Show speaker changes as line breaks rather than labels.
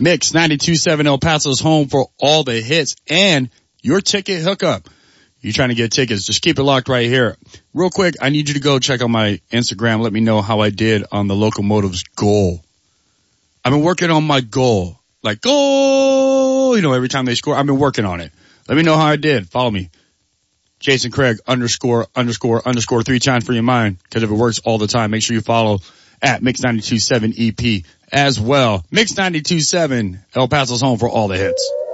Mix 92.7 El Paso's home for all the hits and your ticket hookup. You trying to get tickets, just keep it locked right here. Real quick, I need you to go check out my Instagram. Let me know how I did on the Locomotives goal. I've been working on my goal. Like, goal! You know, every time they score, I've been working on it. Let me know how I did. Follow me. Jason Craig, _ 3 times for your mind. Because if it works all the time, make sure you follow at Mix 92.7 EP as well. Mix 92.7, El Paso's home for all the hits.